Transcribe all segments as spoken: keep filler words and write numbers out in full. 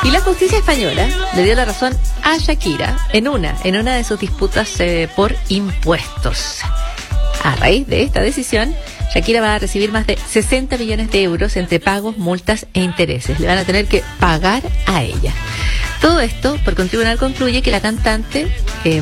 Y la justicia española le dio la razón a Shakira en una, en una de sus disputas eh, por impuestos. A raíz de esta decisión, Shakira va a recibir más de sesenta millones de euros entre pagos, multas e intereses. Le van a tener que pagar a ella. Todo esto porque un tribunal concluye que la cantante eh,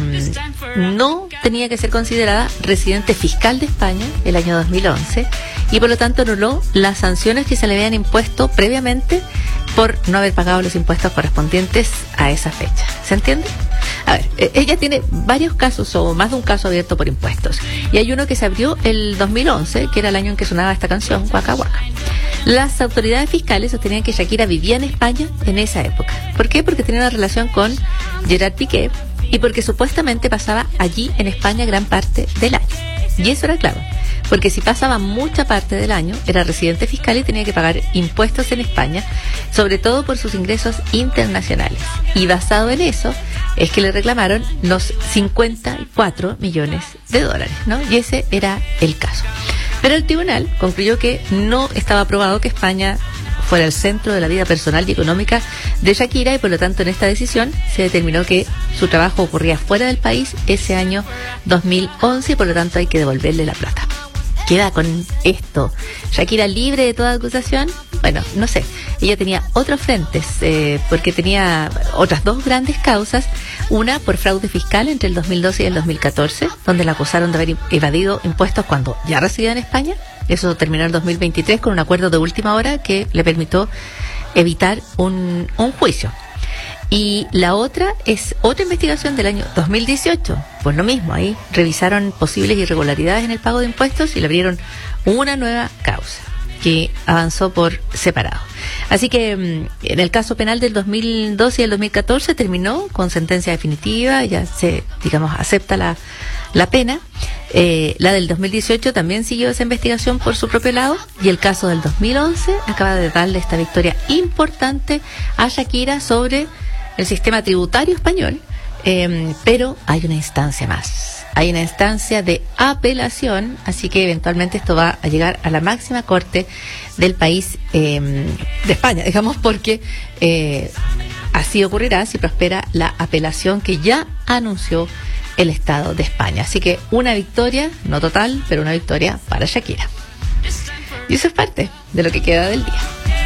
no tenía que ser considerada residente fiscal de España el año dos mil once y por lo tanto anuló las sanciones que se le habían impuesto previamente por no haber pagado los impuestos correspondientes a esa fecha. ¿Se entiende? A ver, eh, ella tiene varios casos o más de un caso abierto por impuestos. Y hay uno que se abrió el dos mil once, que era el año en que sonaba esta canción, Waka Waka. Las autoridades fiscales sostenían que Shakira vivía en España en esa época. ¿Por qué? Porque tenía una relación con Gerard Piqué y porque supuestamente pasaba allí en España gran parte del año. Y eso era claro, porque si pasaba mucha parte del año, era residente fiscal y tenía que pagar impuestos en España, sobre todo por sus ingresos internacionales. Y basado en eso, es que le reclamaron los cincuenta y cuatro millones de dólares, ¿no? Y ese era el caso. Pero el tribunal concluyó que no estaba aprobado que España fuera el centro de la vida personal y económica de Shakira y por lo tanto en esta decisión se determinó que su trabajo ocurría fuera del país ese año dos mil once y por lo tanto hay que devolverle la plata. Queda con esto Shakira libre de toda acusación. Bueno, no sé, ella tenía otros frentes eh, porque tenía otras dos grandes causas, una por fraude fiscal entre el dos mil doce y el dos mil catorce, donde la acusaron de haber evadido impuestos cuando ya residía en España. Eso terminó en el dos mil veintitrés con un acuerdo de última hora que le permitió evitar un, un juicio. Y la otra es otra investigación del año dos mil dieciocho. Pues lo mismo, ahí revisaron posibles irregularidades en el pago de impuestos y le abrieron una nueva causa que avanzó por separado. Así que en el caso penal del dos mil doce y el dos mil catorce terminó con sentencia definitiva, ya se, digamos, acepta la, la pena. Eh, la del dos mil dieciocho también siguió esa investigación por su propio lado y el caso del dos mil once acaba de darle esta victoria importante a Shakira sobre el sistema tributario español, eh, pero hay una instancia más. Hay una instancia de apelación, así que eventualmente esto va a llegar a la máxima corte del país, eh, de España, digamos, porque eh, así ocurrirá si prospera la apelación que ya anunció el Estado de España. Así que una victoria, no total, pero una victoria para Shakira. Y eso es parte de lo que queda del día.